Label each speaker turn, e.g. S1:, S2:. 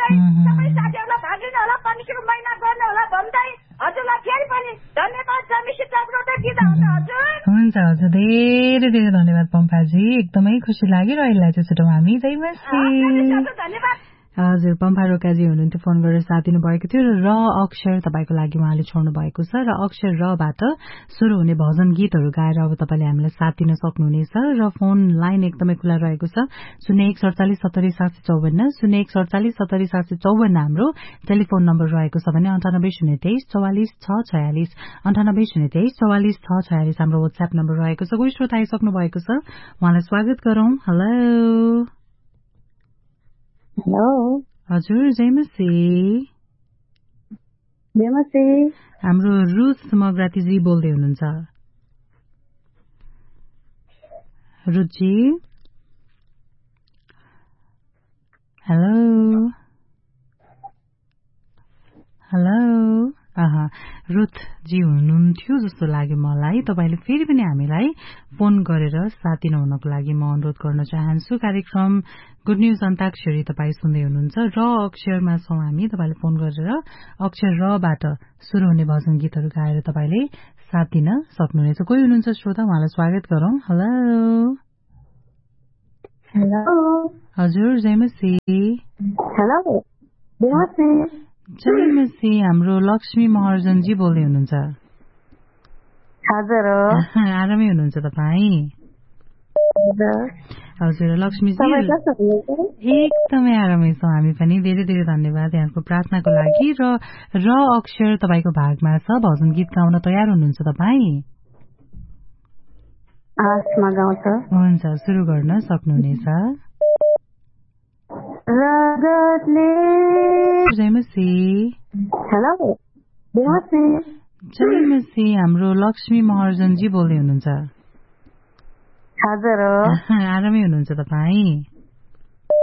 S1: सबै साथीहरूलाई भागिनु होला, पनिकीको महिना गर्ने होला भन्दै हजुरलाई फेरि पनि धन्यवाद छ। मिसिस तर्फबाट दिँदा हुन्छ हजुर।
S2: हुन्छ हजुर, धेरै धेरै धन्यवाद पम्फाजी, एकदमै खुसी लाग्यो र यसलाई चाहिँ छुट्याउँ हामी। जय मसी।
S1: धन्यवाद।
S2: हजुर, पम्फा रोकाजी हुनुहुन्थ्यो, फोन गरेर साथ दिनु भएको थियो र अक्षर तपाईँको लागि उहाँले छोड्नु भएको छ र अक्षर रबाट सुरु हुने भजन गीतहरू गाएर अब तपाईँले हामीलाई साथ दिन सक्नुहुनेछ र फोन लाइन एकदमै खुला रहेको छ। 0147707754 0147707754 हाम्रो टेलिफोन नम्बर रहेको छ भने 9803244646 9803244646 हाम्रो व्हाट्सएप नम्बर रहेको छ। कोही श्रोता आइसक्नु भएको छ, उहाँलाई स्वागत गरौं। हेलो
S3: हेलो
S2: हजुर, जय मसी। हाम्रो रुथ मगरातीजी बोल्दै हुनुहुन्छ। रुचि हेलो हेलो रुथ जी हुनुहुन्थ्यो जस्तो लाग्यो मलाई। तपाईले फेरि पनि हामीलाई फोन गरेर साथ दिनुहुनको लागि म अनुरोध गर्न चाहन्छु। कार्यक्रम गुड न्यूज अन्ताक्षरी तपाईँ सुन्दै हुनुहुन्छ र अक्षरमा छौं हामी। तपाईले फोन गरेर अक्षर रबाट सुरु हुने भजन गीतहरू गाएर तपाईले साथ दिन सक्नुहुनेछ। कोही हुनुहुन्छ श्रोता, उहाँलाई स्वागत गरौं। हेलो
S3: हेलो
S2: हजुर, जय मसी।
S3: हेलो
S2: जय मसी। हाम्रो लक्ष्मी महर्जनजी बोल्दै हुनुहुन्छ।
S3: हजुर
S2: आरामै हुनुहुन्छ तपाईँ? हजुर लक्ष्मीजी, एकदमै आरामै छौँ हामी पनि। धेरै धेरै धन्यवाद यहाँको प्रार्थनाको लागि। र अक्षर तपाईँको भागमा छ, भजन गीत गाउन तयार हुनुहुन्छ तपाईँ? हुन्छ, सुरु गर्न सक्नुहुनेछ। जय मसी।
S3: हेलो
S2: जय मसी। हाम्रो लक्ष्मी महर्जनजी बोल्दै हुनुहुन्छ।
S3: हजुर
S2: आरामै हुनुहुन्छ तपाईँ?